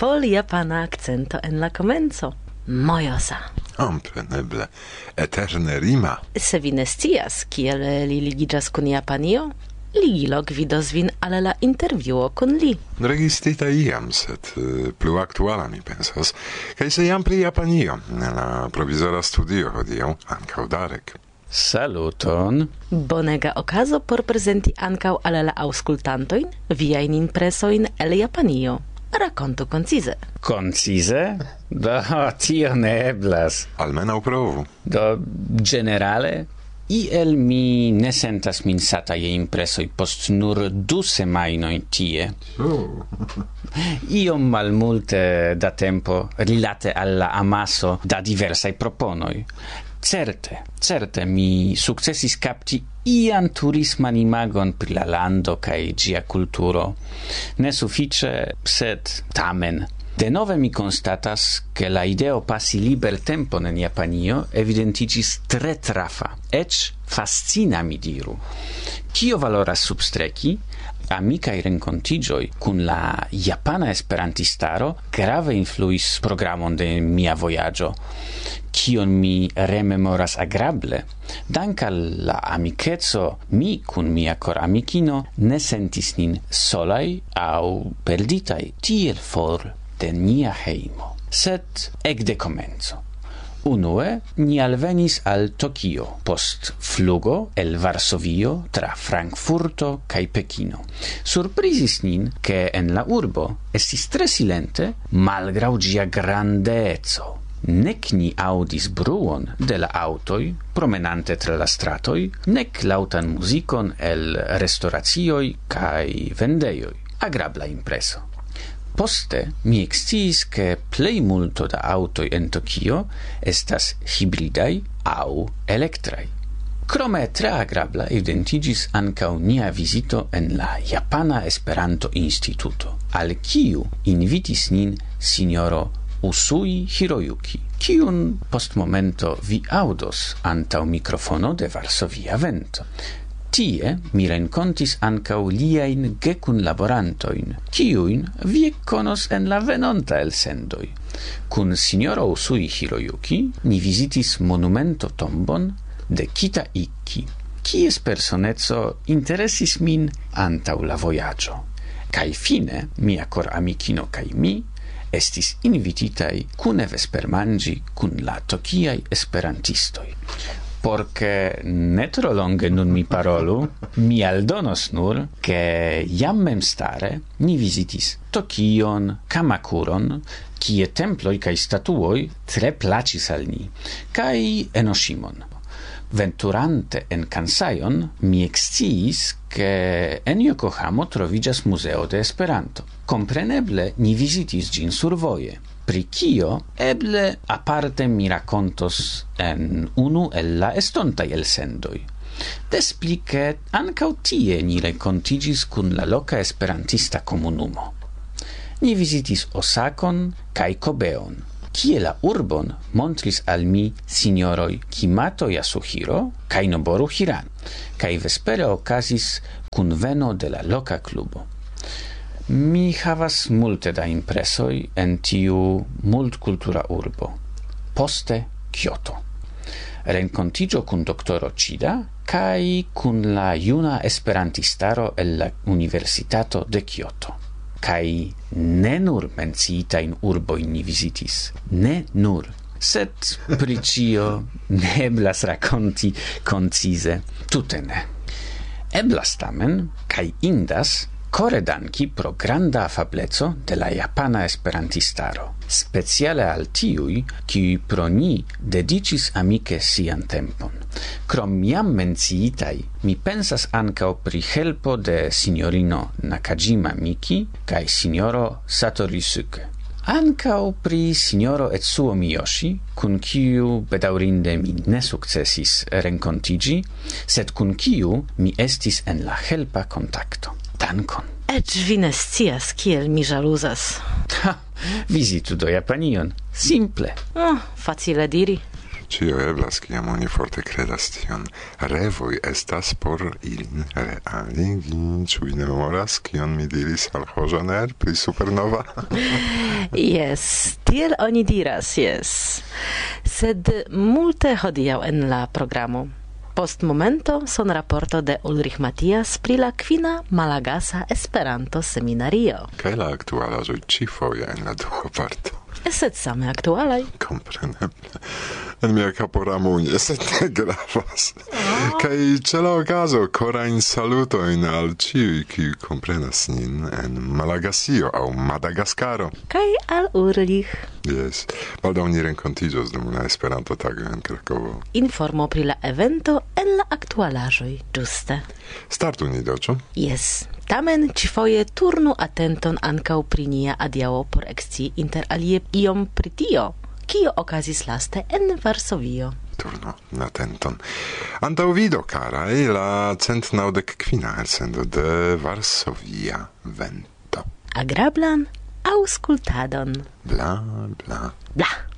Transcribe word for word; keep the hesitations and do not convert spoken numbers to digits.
pol japana accento en la comenzo. Mojosa. Compreneble. Eterne rima. Se vi ne scias, kiel li ligiĝas kun Japanio, ligilo gvidos vin al la intervjuo kun li. Registita iam, sed uh, plu aktuala, mi pensas. Kaj se jam pri Japanio, en la provizora studio hodiaŭ, ankaŭ Darek. Saluton. Bonega okazo por prezenti ankaŭ al la aŭskultantojn viajn impresojn el Japanio. Rakontu koncize. Koncize? Do, tio ne eblas. Almenaŭ provu. Do, generale, iel mi ne sentas min sata je impresoj post nur du semajnoj tie. Oh. Iom malmulte da tempo rilate alla amaso da diversaj proponoj. Certe, certe mi sukcesis capti ian turisman imagon pri la lando kaj ĝia kulturo. Ne sufiĉe, sed tamen. Denove mi constatas che la ideo passi liber tempon en Japanio evidentiĝis tre trafa, eĉ fascina mi diru. Kio valoras substreki? Amicai rencontigioi cun la japana esperantistaro grave influis programon de mia voyaggio, kion mi rememoras agrable. Dank al la amicetso, mi cun mia cor amicino ne sentis nin solai au perditai tiel for de nia heimo. Sed ec de comenzo. Unue, ni alvenis al Tokio, post flugo el Varsovio tra Frankfurto cae Pekino. Surprisis nin che en la urbo estis tre silente, malgrau gia grandezo. Nec ni audis bruon de la autoi, promenante tra la stratoi, nec lautan musicon el restaurazioi cae vendeioi. Agrabla impreso. Poste mi exciis che plei multo da autoi en Tokio estas hibridai au elektrai. Krome tre agrabla evidentigis ancau nia visito en la Japana Esperanto Instituto, al kiu invitis nin signoro Usui Hiroyuki, kiun post momento vi audos antau microfono de Varsovia Vento. Tie mi rencontis ancau liain gecun laborantoin, kiuin vi conos en la venonta elsendoi. Cun signoro Usui Hiroyuki ni visitis monumento tombon de Kita Ikki, kies personezzo interessis min antau la voyaggio. Kai fine, mia cor amicino kai mi, estis invititai cune vespermangi cun la tokiai esperantistoi. Porque ne tro longe nun mi parolu, mi aldonos nur, che jam memstare ni visitis Tokion, Kamakuron, kie temploi kai statuoi tre placis al ni, kai Enoshimon. Venturante en Kansaion, mi exciis che en Yokohamo trovigas museo de Esperanto. Compreneble, ni visitis gin survoje. Pri kio eble aparte mi racontos en unu el la estontai elsendoi. Despli che ancau tie ni rencontigis cun la loca esperantista comunumo. Ni visitis Osakon kai Kobeon, kie la urbon montris al mi signoroi Kimato Yasuhiro kai Noboru Hiran, kai vespere okazis kunveno de la loka klubo. Mi havas multe da impresoi en tiu multcultura urbo. Poste Kyoto. Rencontigio cun doktoro Chida kai cun la juna esperantistaro el la Universitato de Kyoto. Kai ne nur menciita in urbo ni visitis. Ne nur. Sed pri cio ne eblas raconti concise. Tute ne. Eblas tamen, kai indas, core danki pro granda afableco de la japana esperantistaro, speciale al tiui, qui pro ni dedicis amice sian tempon. Krom jam menciitai, mi pensas ancao pri helpo de signorino Nakajima Miki kai signoro Satori Suke. Ancao pri signoro Etsuo Miyoshi, cun kiu bedaurinde mi ne successis rencontigi, sed cun kiu mi estis en la helpa contacto. Dankon. Ec vi ne scias, kiel mi ĵaluzas. Ha, visitu do Japanion. Simple. Oh, facile diri. Cio eblas, kiam oni forte credas tion. Revoj estas por ilin realigi. Ĉu vi ne memoras, kion mi diris al Hojoner pri Supernova? Yes, tiel oni diras, yes. Sed multe hodiaŭ en la programo. Post momento son raporto de Ulrich Matthias pri la kvina Malagasa Esperanto seminario. Kaj la aktualaĵoj ĉifoje en la dua parto. Sed same aktualaj. Kompreneble. En mia kaporamo sed ne gravas. Kaj ĉe la okazo korajn salutojn al ĉiuj, kiuj komprenas nin en Malagasio aŭ Madagaskaro. Kaj al Ulrich. Yes. Baldaŭ ni renkontiĝos dum la Esperanto-tago en Krakovo. Informo pri la evento en la aktualaĵoj, ĝuste. Startu ni do, ĉu? Yes. Tamen ĉifoje turnu atenton ankaŭ pri nia adiaŭo por ekscii inter alie iom pri tio, kio okazis laste en Varsovio. Turnu atenton. Antaŭvido, karaj, la cent naŭdek kvina elsendo de Varsovia Vento. Agrablan aŭskultadon. Bla, bla. Bla.